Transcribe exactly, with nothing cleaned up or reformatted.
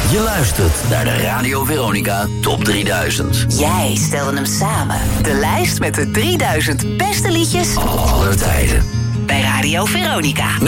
Je luistert naar de Radio Veronica Top drieduizend. Jij stelde hem samen. De lijst met de drieduizend beste liedjes aller tijden. Bij Radio Veronica.